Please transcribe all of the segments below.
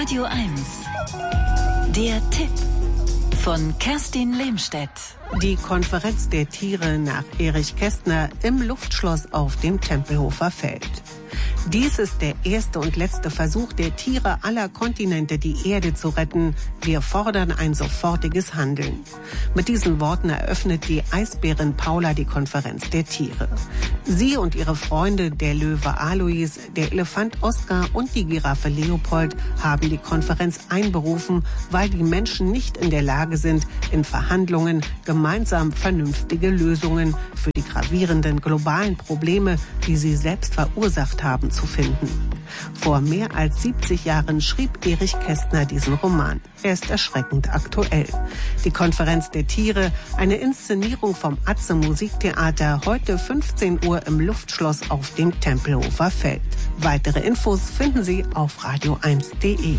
Radio 1. Der Tipp von Kerstin Lehmstedt. Die Konferenz der Tiere nach Erich Kästner im Luftschloss auf dem Tempelhofer Feld. Dies ist der erste und letzte Versuch der Tiere aller Kontinente, die Erde zu retten. Wir fordern ein sofortiges Handeln. Mit diesen Worten eröffnet die Eisbärin Paula die Konferenz der Tiere. Sie und ihre Freunde, der Löwe Alois, der Elefant Oskar und die Giraffe Leopold, haben die Konferenz einberufen, weil die Menschen nicht in der Lage sind, in Verhandlungen gemeinsam vernünftige Lösungen für die gravierenden globalen Probleme, die sie selbst verursacht haben, zu finden. Vor mehr als 70 Jahren schrieb Erich Kästner diesen Roman. Er ist erschreckend aktuell. Die Konferenz der Tiere, eine Inszenierung vom Atze Musiktheater, heute 15 Uhr im Luftschloss auf dem Tempelhofer Feld. Weitere Infos finden Sie auf radio1.de.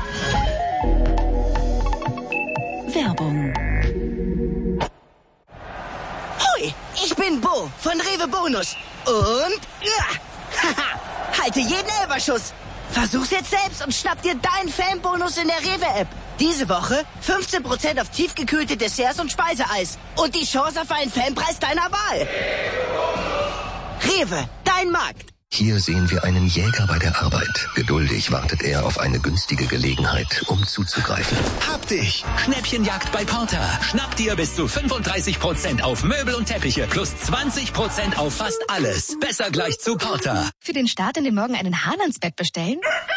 Werbung. Hoi, ich bin Bo von Rewe Bonus und halte jeden Elberschuss. Versuch's jetzt selbst und schnapp dir deinen Fanbonus in der Rewe-App. Diese Woche 15% auf tiefgekühlte Desserts und Speiseeis und die Chance auf einen Fanpreis deiner Wahl. Rewe, dein Markt. Hier sehen wir einen Jäger bei der Arbeit. Geduldig wartet er auf eine günstige Gelegenheit, um zuzugreifen. Hab dich! Schnäppchenjagd bei Porter. Schnapp dir bis zu 35% auf Möbel und Teppiche plus 20% auf fast alles. Besser gleich zu Porter. Für den Start in den Morgen einen Hahn ans Bett bestellen?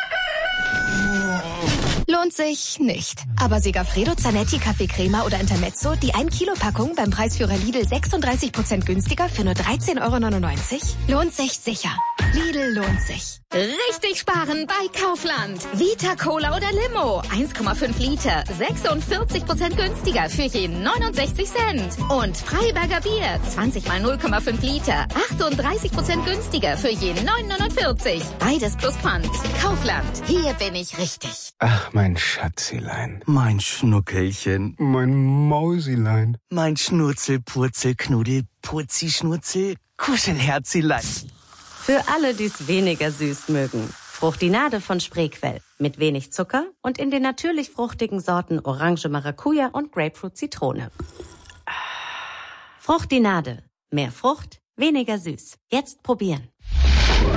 Lohnt sich nicht. Aber Segafredo, Zanetti, Kaffee Crema oder Intermezzo, die 1-Kilo-Packung beim Preisführer Lidl 36% günstiger für nur 13,99 €? Lohnt sich sicher. Lidl lohnt sich. Richtig sparen bei Kaufland. Vita Cola oder Limo. 1,5 Liter. 46% günstiger für je 69 Cent. Und Freiberger Bier. 20 mal 0,5 Liter. 38% günstiger für je 9,49. Beides plus Pfand. Kaufland. Hier bin ich richtig. Ach, mein Schatzilein. Mein Schnuckelchen. Mein Mausilein. Mein Schnurzel, Purzel, Knuddel, Purzi, Schnurzel, Kuschelherzilein. Für alle, die es weniger süß mögen. Fruchtinade von Spreequell. Mit wenig Zucker und in den natürlich fruchtigen Sorten Orange Maracuja und Grapefruit Zitrone. Fruchtinade. Mehr Frucht, weniger süß. Jetzt probieren.